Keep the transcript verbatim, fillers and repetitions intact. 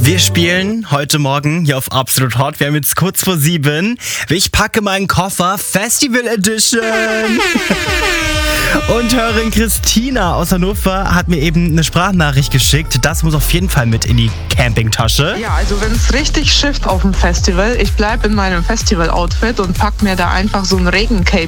Wir spielen heute Morgen hier auf Absolut Hot. Wir haben jetzt kurz vor sieben. Ich packe meinen Koffer, Festival Edition. Und Hörerin Christina aus Hannover hat mir eben eine Sprachnachricht geschickt. Das muss auf jeden Fall mit in die Campingtasche. Ja, also wenn es richtig schifft auf dem Festival, ich bleibe in meinem Festival-Outfit und pack mir da einfach so ein Regencape